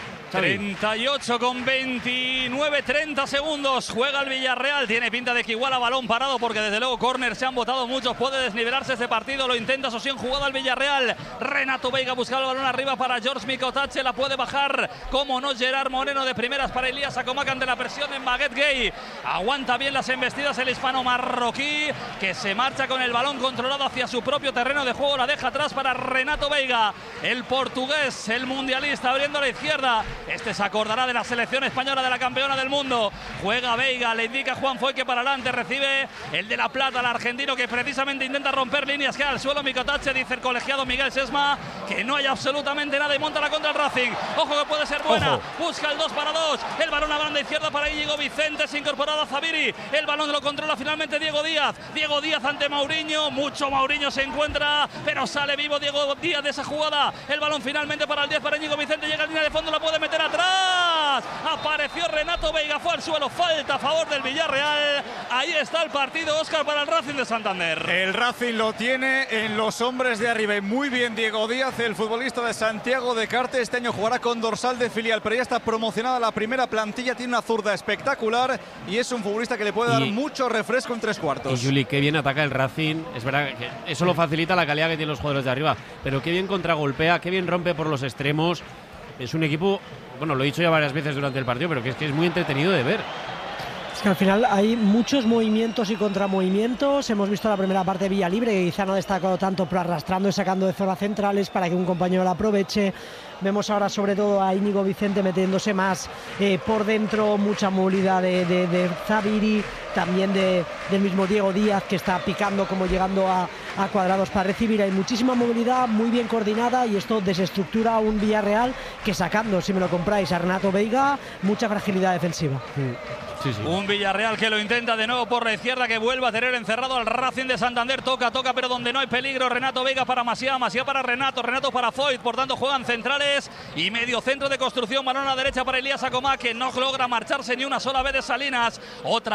treinta y ocho con veintinueve, treinta segundos. Juega el Villarreal. Tiene pinta de que igual a balón parado, porque desde luego córner se han votado muchos. Puede desnivelarse este partido. Lo intenta Sosión, jugada al Villarreal. Renato Veiga busca el balón arriba para George Mikotache. La puede bajar, como no, Gerard Moreno de primeras para Elías Acomac ante la presión en Baguette Gay. Aguanta bien las embestidas el hispano marroquí, que se marcha con el balón controlado hacia su propio terreno de juego. La deja atrás para Renato Veiga, el portugués, el mundialista, abriendo a la izquierda. Este se acordará de la selección española, de la campeona del mundo. Juega Veiga, le indica Juan Foyt que para adelante, recibe el de La Plata, el argentino, que precisamente intenta romper líneas, que al suelo Mikotache. Dice el colegiado Miguel Sesma que no hay absolutamente nada y monta la contra el Racing. Ojo que puede ser buena. Ojo. Busca el dos para dos. El balón a banda izquierda para Íñigo Vicente, se incorporado a Zaviri. El balón lo controla finalmente Diego Díaz. Diego Díaz ante Mourinho. Mucho Mourinho se encuentra, pero sale vivo Diego Díaz de esa jugada. El balón finalmente para el diez, para Íñigo Vicente. Llega a línea de fondo, la puede meter atrás. Apareció Renato Veiga, fue al suelo. Falta a favor del Villarreal. Ahí está el partido, Óscar, para el Racing de Santander. El Racing lo tiene en los hombres de arriba. Y muy bien Diego Díaz, el futbolista de Santiago de Carte. Este año jugará con dorsal de filial, pero ya está promocionada la primera plantilla. Tiene una zurda espectacular y es un futbolista que le puede dar y, mucho refresco en tres cuartos. Y Juli, qué bien ataca el Racing. Es verdad que eso lo facilita la calidad que tienen los jugadores de arriba, pero qué bien contragolpea, qué bien rompe por los extremos. Es un equipo, bueno, lo he dicho ya varias veces durante el partido, pero que es que es muy entretenido de ver. Es que al final hay muchos movimientos y contramovimientos. Hemos visto la primera parte vía libre, que quizá no ha destacado tanto, pero arrastrando y sacando de zonas centrales para que un compañero la aproveche. Vemos ahora sobre todo a Íñigo Vicente metiéndose más eh, por dentro, mucha movilidad de, de, de Zaviri, también de, del mismo Diego Díaz, que está picando como llegando a, a cuadrados para recibir. Hay muchísima movilidad, muy bien coordinada, y esto desestructura a un Villarreal que, sacando, si me lo compráis, a Renato Veiga, mucha fragilidad defensiva. Sí, sí. Un Villarreal que lo intenta de nuevo por la izquierda, que vuelve a tener encerrado al Racing de Santander. Toca, toca, pero donde no hay peligro. Renato Veiga para Masia, Masia para Renato, Renato para Foyt. Por tanto, juegan centrales y medio centro de construcción. Balón a la derecha para Elías Acomac, que no logra marcharse ni una sola vez de Salinas. Otra vez atrás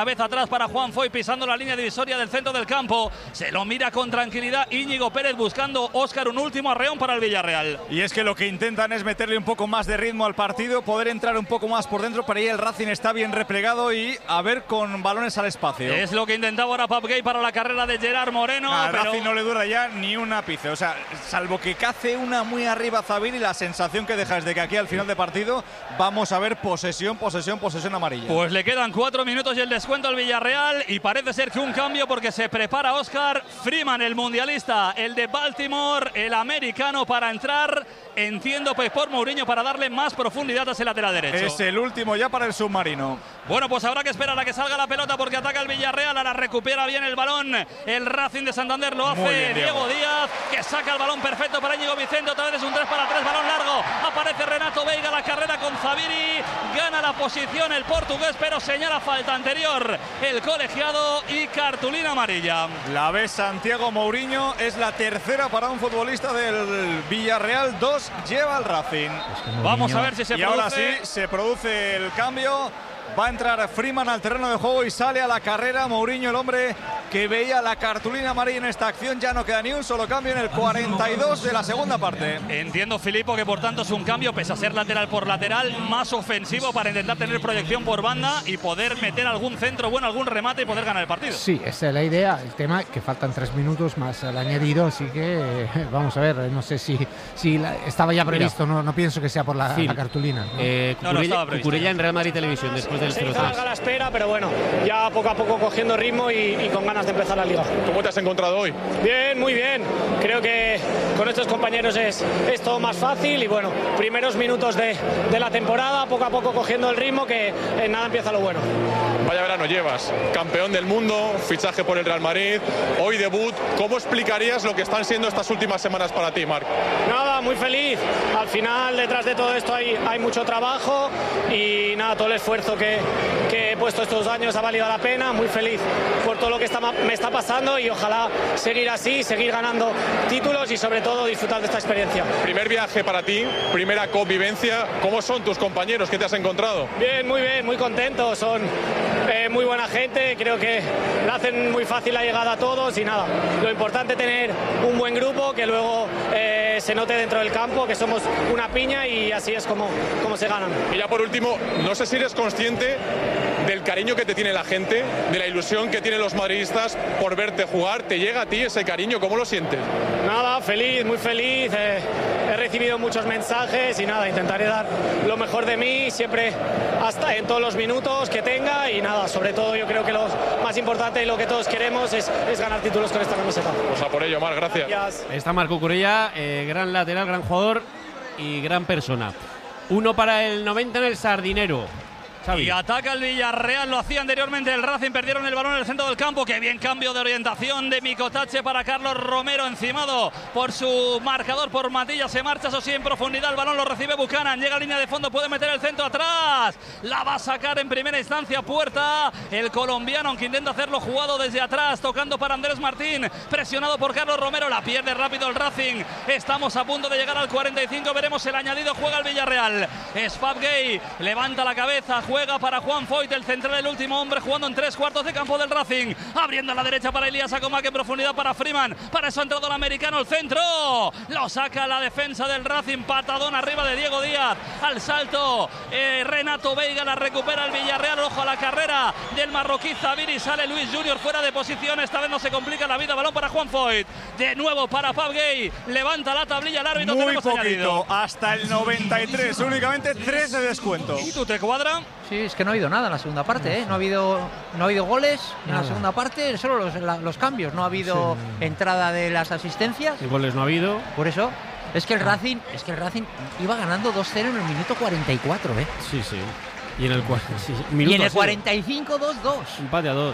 para Juan Foyth pisando la línea divisoria del centro del campo. Se lo mira con tranquilidad Íñigo Pérez buscando Óscar un último arreón para el Villarreal. Y es que lo que intentan es meterle un poco más de ritmo al partido, poder entrar un poco más por dentro, pero ahí el Racing está bien replegado y a ver con balones al espacio. Es lo que intentaba ahora Pape Gay para la carrera de Gerard Moreno. Al pero... Racing no le dura ya ni un ápice, o sea, salvo que cace una muy arriba Zabir, y la sensación que deja es de que aquí al final de partido vamos a ver posesión, posesión, posesión amarilla. Pues le quedan cuatro minutos y el descuento al Villarreal, y parece ser que un cambio porque se prepara Oscar Freeman, el mundialista, el de Baltimore, el americano, para entrar. Entiendo pues por Mourinho para darle más profundidad a ese lateral derecho. Es el último ya para el submarino. Bueno, pues habrá que esperar a que salga la pelota porque ataca el Villarreal. Ahora recupera bien el balón el Racing de Santander, lo hace bien, Diego. Diego Díaz, que saca el balón perfecto para Íñigo Vicente. Otra vez es un tres para tres, balón largo. Aparece Renato Veiga, la carrera con Zabiri. Gana la posición el portugués, pero señala falta anterior el colegiado y cartulina amarilla. La ve Santiago Mourinho, es la tercera para un futbolista del Villarreal. Dos lleva el Racing. Vamos a ver si se y produce. ahora sí, se produce el cambio. Va a entrar Freeman al terreno de juego y sale a la carrera Mourinho, el hombre que veía la cartulina amarilla en esta acción. Ya no queda ni un solo cambio en el cuarenta y dos de la segunda parte. Entiendo, Filippo, que por tanto es un cambio, pese a ser lateral por lateral, más ofensivo para intentar tener proyección por banda y poder meter algún centro bueno, algún remate y poder ganar el partido. Sí, esa es la idea. El tema que faltan tres minutos más el añadido, así que eh, vamos a ver, no sé si, si la, estaba ya previsto, no, no pienso que sea por la, la cartulina. ¿no? Eh, Cucurella, no, no Cucurella en Real Madrid Televisión después del Se hizo larga la espera, pero bueno, ya poco a poco cogiendo ritmo y, y con ganas de empezar la liga. ¿Cómo te has encontrado hoy? Bien, muy bien. Creo que con estos compañeros es, es todo más fácil y bueno, primeros minutos de, de la temporada, poco a poco cogiendo el ritmo, que en nada empieza lo bueno. Vaya verano llevas, campeón del mundo, fichaje por el Real Madrid, hoy debut. ¿Cómo explicarías lo que están siendo estas últimas semanas para ti, Marc? Nada, muy feliz. Al final, detrás de todo esto hay, hay mucho trabajo y nada, todo el esfuerzo que, que he puesto estos años ha valido la pena. Muy feliz por todo lo que está, me está pasando y ojalá seguir así, seguir ganando títulos y sobre todo disfrutar de esta experiencia. Primer viaje para ti, primera convivencia. ¿Cómo son tus compañeros? ¿Qué te has encontrado? Bien, muy bien, muy contentos. Son eh, muy buena gente, creo que le hacen muy fácil la llegada a todos y nada, lo importante es tener un buen grupo que luego eh, se note dentro del campo que somos una piña y así es como, como se ganan. Y ya por último, no sé si eres consciente del cariño que te tiene la gente, de la ilusión que tienen los madridistas por verte jugar. ¿Te llega a ti ese cariño? ¿Cómo lo sientes? Nada, feliz, muy feliz. Eh, he recibido muchos mensajes y nada, intentaré dar lo mejor de mí siempre hasta en todos los minutos que tenga y nada, sobre todo yo creo que lo más importante y lo que todos queremos es, es ganar títulos con esta camiseta. Pues a por ello, Marc, gracias. gracias. Ahí está Marc Cucurella, eh, gran lateral, gran jugador y gran persona. Uno para el noventa en el Sardinero. Xavi. Y ataca el Villarreal, lo hacía anteriormente el Racing, perdieron el balón en el centro del campo. Qué bien cambio de orientación de Micotache para Carlos Romero, encimado por su marcador, por Matilla. Se marcha, eso sí, en profundidad, el balón lo recibe Buchanan, llega a línea de fondo, puede meter el centro atrás, la va a sacar en primera instancia Puerta, el colombiano, aunque intenta hacerlo jugado desde atrás, tocando para Andrés Martín, presionado por Carlos Romero, la pierde rápido el Racing. Estamos a punto de llegar al cuarenta y cinco, veremos el añadido, juega el Villarreal. Es Pape Gay, levanta la cabeza, juega para Juan Foyth, el central, el último hombre, jugando en tres cuartos de campo del Racing, abriendo a la derecha para Elías Acomac, en profundidad para Freeman, para eso ha entrado el americano, el centro, lo saca la defensa del Racing, patadón arriba de Diego Díaz, al salto eh, Renato Veiga, la recupera el Villarreal, ojo a la carrera del marroquí Zabiri, sale Luis Junior fuera de posición, esta vez no se complica la vida, balón para Juan Foyth, de nuevo para Pape Gay, levanta la tablilla el árbitro, muy tenemos poquito, añadido. Hasta el noventa y tres, únicamente tres de descuento. ¿Y tú te cuadra? Sí, es que no ha habido nada en la segunda parte, ¿eh? No ha habido, no ha habido goles en nada. la segunda parte, solo los, la, los cambios, no ha habido sí. entrada de las asistencias. ¿Y goles no ha habido? Por eso, es que el Racing, es que el Racing iba ganando dos cero en el minuto cuarenta y cuatro, ¿eh? Sí, sí. Y en el, sí, y en el cuarenta y cinco, dos dos. Empate a dos.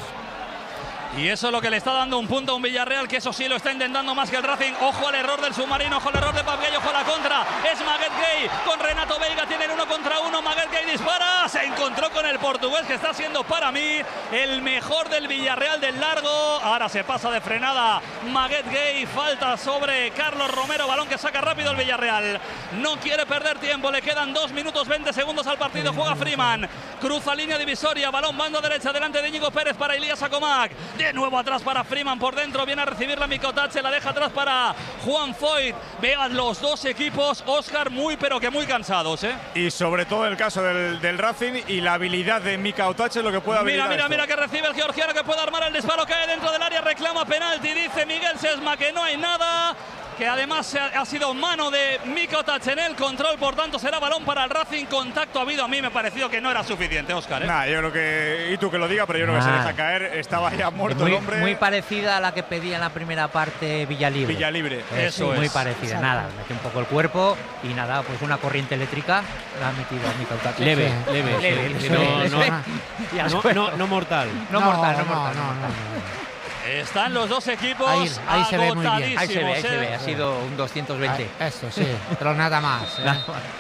Y eso es lo que le está dando un punto a un Villarreal, que eso sí lo está intentando más que el Racing. Ojo al error del submarino, ojo al error de Pape Gay, ojo a la contra. Es Maguette Gay con Renato Veiga, tienen uno contra uno. Maguette Gay dispara, se encontró con el portugués, que está siendo para mí el mejor del Villarreal del largo. Ahora se pasa de frenada Maguette Gay, falta sobre Carlos Romero, balón que saca rápido el Villarreal. No quiere perder tiempo, le quedan dos minutos veinte segundos al partido. Juega Freeman cruza línea divisoria, balón banda derecha delante de Íñigo Pérez para Ilías Acomac, de nuevo atrás para Freeman por dentro, viene a recibirla Mikotache, la deja atrás para Juan Foyt. Vean los dos equipos, Óscar, muy pero que muy cansados, ¿eh? Y sobre todo el caso del, del Racing y la habilidad de Mika Otache, lo que puede habilitar. Mira, mira, esto. mira que recibe el georgiano, que puede armar el disparo, cae dentro del área, reclama penalti, dice Miguel Sesma que no hay nada, que además ha sido mano de Mikotache en el control, por tanto será balón para el Racing. Contacto ha habido, a mí me ha parecido que no era suficiente, Óscar, ¿eh? Nah, yo creo que, y tú que lo diga, pero yo creo que se deja caer, estaba ya muerto muy, el hombre. Muy parecida a la que pedía en la primera parte Villalibre. Villalibre, eh, eso sí, es. Muy parecida, nada, mete un poco el cuerpo y nada, pues una corriente eléctrica la ha metido a Mikotache. Leve, sí. leve, leve, sí, leve, no, leve. no, no, no, no mortal. No, No, mortal, no, no, mortal. no, No, no. Están los dos equipos Ahí- ahí se ve muy bien. Ahí se ve, ahí se ve, ¿eh? ha sido un doscientos veinte. Ah, eso sí, pero nada más. ¿eh?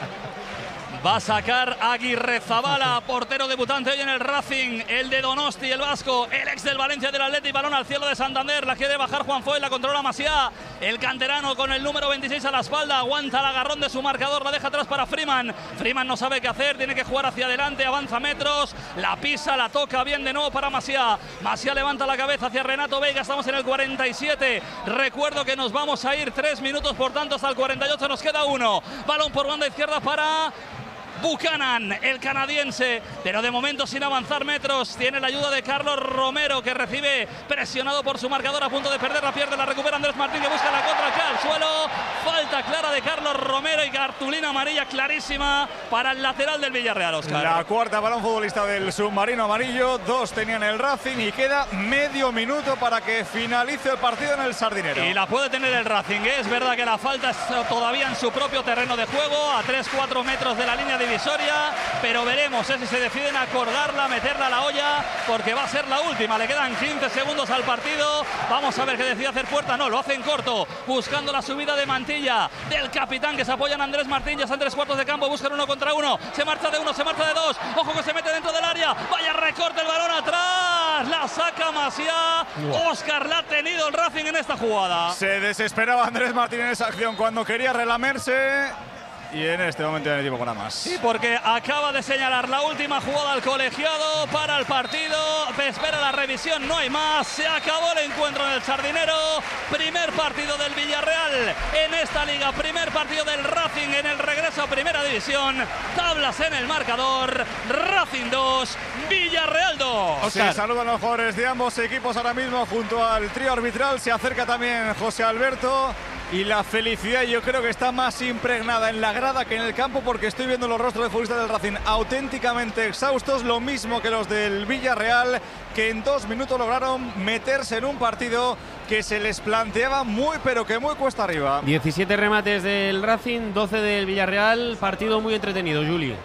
Va a sacar Aguirre Zabala, portero debutante hoy en el Racing, el de Donosti, el vasco, el ex del Valencia del Atleti, balón al cielo de Santander, la quiere bajar Juan Foyt, la controla Maciá, el canterano con el número veintiséis a la espalda, aguanta el agarrón de su marcador, la deja atrás para Freeman, Freeman no sabe qué hacer, tiene que jugar hacia adelante, avanza metros, la pisa, la toca bien de nuevo para Maciá, Maciá levanta la cabeza hacia Renato Veiga, estamos en el cuarenta y siete, recuerdo que nos vamos a ir tres minutos, por tanto hasta el cuarenta y ocho nos queda uno, balón por banda izquierda para Buchanan, el canadiense, pero de momento sin avanzar metros. Tiene la ayuda de Carlos Romero, que recibe presionado por su marcador, a punto de perder la pierde, la recupera Andrés Martín, que busca la contra, cae al suelo. Falta clara de Carlos Romero y cartulina amarilla clarísima para el lateral del Villarreal, Óscar. La cuarta para un futbolista del submarino amarillo, dos tenían el Racing y queda medio minuto para que finalice el partido en el Sardinero. Y la puede tener el Racing, ¿eh? Es verdad que la falta es todavía en su propio terreno de juego, a tres cuatro metros de la línea de divisoria, pero veremos ¿eh? si se deciden a colgarla, meterla a la olla, porque va a ser la última. Le quedan quince segundos al partido. Vamos a ver qué decide hacer Puerta. No, lo hace en corto, buscando la subida de Mantilla, del capitán, que se apoya en Andrés Martín. Ya están tres cuartos de campo, buscan uno contra uno. Se marcha de uno, se marcha de dos. Ojo que se mete dentro del área. Vaya recorte, el balón atrás. La saca Maciá. Óscar, la ha tenido el Racing en esta jugada. Se desesperaba Andrés Martín en esa acción cuando quería relamerse. Y en este momento ya no hay tiempo para más. Sí, porque acaba de señalar la última jugada al colegiado para el partido. Espera la revisión, no hay más. Se acabó el encuentro en el Sardinero. Primer partido del Villarreal en esta liga. Primer partido del Racing en el regreso a Primera División. Tablas en el marcador. Racing dos, Villarreal dos. Se saludan los jugadores de ambos equipos ahora mismo junto al trío arbitral. Se acerca también José Alberto. Y la felicidad yo creo que está más impregnada en la grada que en el campo, porque estoy viendo los rostros de futbolistas del Racing auténticamente exhaustos, lo mismo que los del Villarreal, que en dos minutos lograron meterse en un partido que se les planteaba muy pero que muy cuesta arriba. diecisiete remates del Racing, doce del Villarreal, partido muy entretenido, Juli.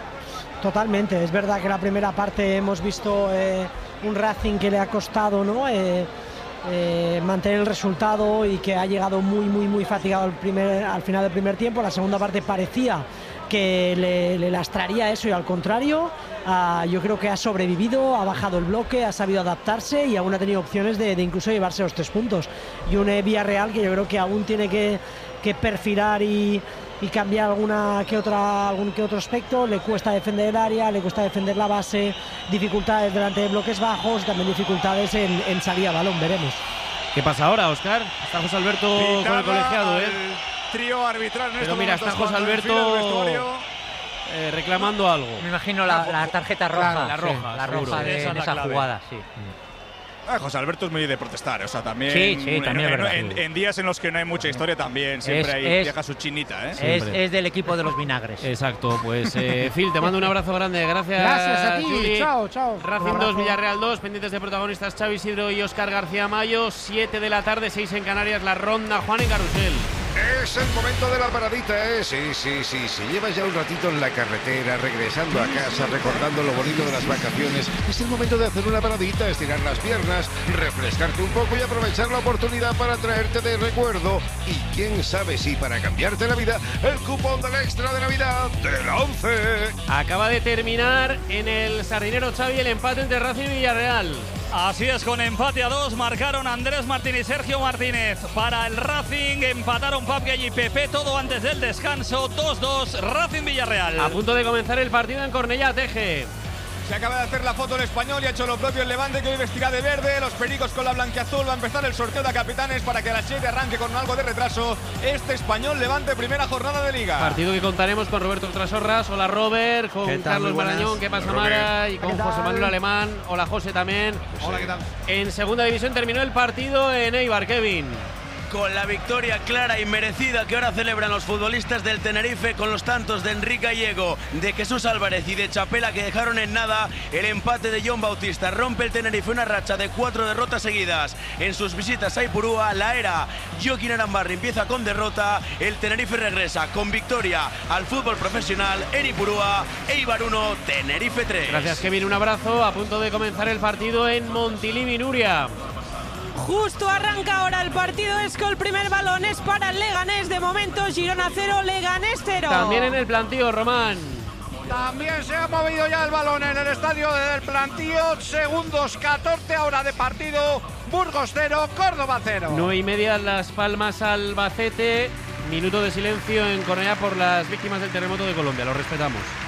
Totalmente, es verdad que la primera parte hemos visto eh, un Racing que le ha costado, ¿no? Eh, Eh, mantener el resultado y que ha llegado muy muy muy fatigado al, primer, al final del primer tiempo. La segunda parte parecía que le, le lastraría eso y al contrario, uh, yo creo que ha sobrevivido, ha bajado el bloque, ha sabido adaptarse y aún ha tenido opciones de, de incluso llevarse los tres puntos. Y un eh, Villarreal que yo creo que aún tiene que, que perfilar y y cambiar alguna que otra algún que otro aspecto. Le cuesta defender el área, le cuesta defender la base, dificultades delante de bloques bajos, también dificultades en, en salida a balón, veremos. ¿Qué pasa ahora, Óscar? Está José Alberto Pitada con el colegiado, ¿eh? Trío arbitral en Pero mira, está José Alberto eh, reclamando algo. Me imagino la, la tarjeta roja. Claro, la roja, sí, la seguro. roja de, Esa es en la esa clave. jugada, sí. Ah, José Alberto es muy de protestar, o sea, también. Sí, sí, también en, es verdad. en, en días en los que no hay mucha historia también siempre Es- hay es- deja su chinita, ¿eh? Es, es del equipo de los vinagres. Exacto, pues eh, Phil, te mando un abrazo grande. Gracias. Gracias a ti, Juli. chao, chao. Racing Un dos, abrazo. Villarreal dos, pendientes de protagonistas Xavi Isidro y Óscar García Mayo. siete de la tarde, seis en Canarias, la ronda Juan en Carrusel. Es el momento de la paradita, ¿eh? Sí, sí, sí. Si llevas ya un ratito en la carretera, regresando a casa, recordando lo bonito de las vacaciones, es el momento de hacer una paradita, estirar las piernas, refrescarte un poco y aprovechar la oportunidad para traerte de recuerdo. Y quién sabe si para cambiarte la vida, el cupón del extra de Navidad de la once. Acaba de terminar en el Sardinero, Xavi, el empate entre Racing y Villarreal. Así es, con empate a dos marcaron Andrés Martín y Sergio Martínez. Para el Racing empataron Papgay y Pepe, todo antes del descanso. dos dos, Racing Villarreal. A punto de comenzar el partido en Cornellá, Teje. Se acaba de hacer la foto el Español y ha hecho lo propio el Levante, que hoy vestirá de verde. Los pericos con la blanquiazul. Va a empezar el sorteo de capitanes para que a las siete arranque con algo de retraso este Español Levante, primera jornada de Liga. Partido que contaremos con Roberto Trasorras. Hola Robert, con ¿Qué tal? Carlos Muy Marañón, ¿qué pasa Robert. Mara? Y con José Manuel Alemán. Hola José también. Hola, ¿qué tal? En segunda división terminó el partido en Eibar, Kevin. Con la victoria clara y merecida que ahora celebran los futbolistas del Tenerife, con los tantos de Enrique Gallego, de Jesús Álvarez y de Chapela, que dejaron en nada el empate de John Bautista. Rompe el Tenerife una racha de cuatro derrotas seguidas en sus visitas a Ipurúa. La era Joaquín Arambarri empieza con derrota. El Tenerife regresa con victoria al fútbol profesional en Ipurúa. Eibar uno, Tenerife tres. Gracias Kevin, un abrazo. A punto de comenzar el partido en Montilivi, Nuria. Justo arranca ahora el partido. Es que el primer balón es para el Leganés. De momento, Girona cero, Leganés cero. También en el plantío, Román. También se ha movido ya el balón en el estadio del plantío. Segundos, catorce ahora de partido. Burgos cero, Córdoba cero. nueve y media, Las Palmas Albacete. Minuto de silencio en Cornellá por las víctimas del terremoto de Colombia. Lo respetamos.